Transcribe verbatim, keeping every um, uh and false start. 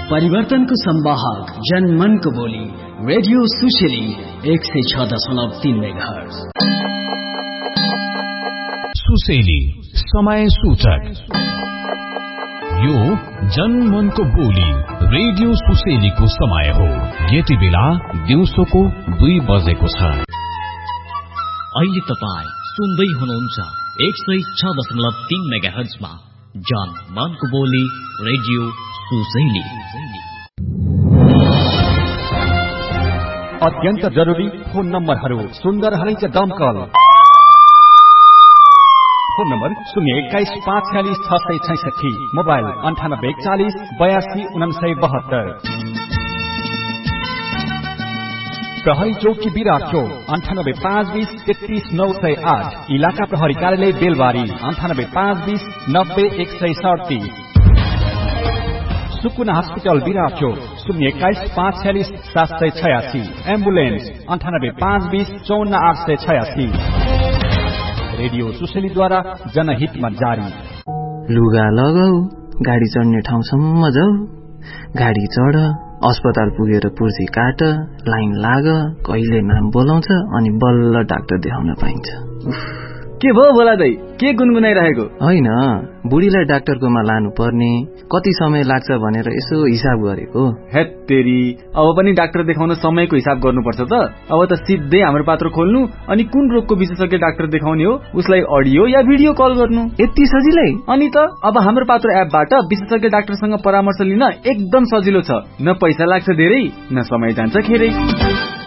परिवर्तनको संवाहक जनमनको बोली रेडियो सुशीली एक सय छ दशमलव तीन मेगाहर्ज। सुशीली समय सूचक। यो जनमनको बोली रेडियो सुशीलीको समय हो। यति बेला दिउँसोको दुई बजेको छ। अहिले तपाईँ सुन्दै हुनुहुन्छ एक सय छ दशमलव तीन मेगाहर्जमा जनमनको बोली रेडियो सुशीली। अत्यन्त जरुरी फोन नम्बरहरू सुन्दर हरिच दमकल। फोन नम्बर शून्य एक्काइस पाँच छ्यालिस छ सय छैसठी, मोबाइल अन्ठानब्बे एकचालिस बयासी उनासय बहत्तर। प्रहरी चौकी विराट चौक अन्ठानब्बे पाँच बीस तेत्तीस नौ सय आठ, इलाका प्रहरी कार्यालय बेलबारी अन्ठानब्बे पाँच बीस नब्बे एक सय सडतिस। सुकुना हस्पिटल विराट चौक शून्य एक्काइस पाँच छ्यालिस सात सय छयासी, एम्बुलेन्स अन्ठानब्बे पाँच बीस चौन्न आठ सय छयासी। रेडियो सुशीलीद्वारा जनहितमा जारी। लुगा लगाऊ, गाडी चढ्ने ठाउँसम्म जाऊ, गाडी चढ, अस्पताल पुगेर पुर्जी काट, लाइन लाग, कहिले नाम बोलाउँछ अनि बल्ल डाक्टर देखाउन पाइन्छ। के भयो बोला दाइ, के गुनगुनाइरहेको? होइन, बुढीलाई डाक्टरकोमा लानु पर्ने, कति समय लाग्छ भनेर यसो हिसाब गरेको। हेत्तेरी, अब पनि डाक्टर देखाउन समयको हिसाब गर्नुपर्छ त। अब त सिधै हाम्रो पात्र खोल्नु अनि कुन रोगको विशेषज्ञ डाक्टर देखाउने हो उसलाई अडियो या भिडियो कल गर्नु, यति सजिलै। अनि त अब हाम्रो पात्र एपबाट विशेषज्ञ डाक्टरसँग परामर्श लिन एकदम सजिलो छ। न पैसा लाग्छ धेरै, न समय जान्छ खेरै।